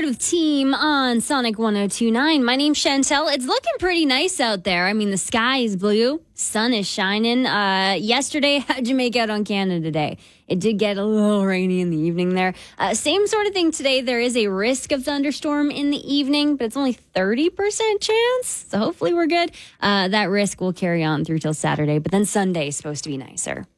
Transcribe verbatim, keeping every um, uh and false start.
with Team on Sonic one oh two point nine. My name's Chantel. It's looking pretty nice out there. I mean, the sky is blue. Sun is shining. Uh, yesterday, how'd you make out on Canada Day? It did get a little rainy in the evening there. Uh, same sort of thing today. There is a risk of thunderstorm in the evening, but it's only thirty percent chance. So hopefully we're good. Uh, that risk will carry on through till Saturday, but then Sunday is supposed to be nicer.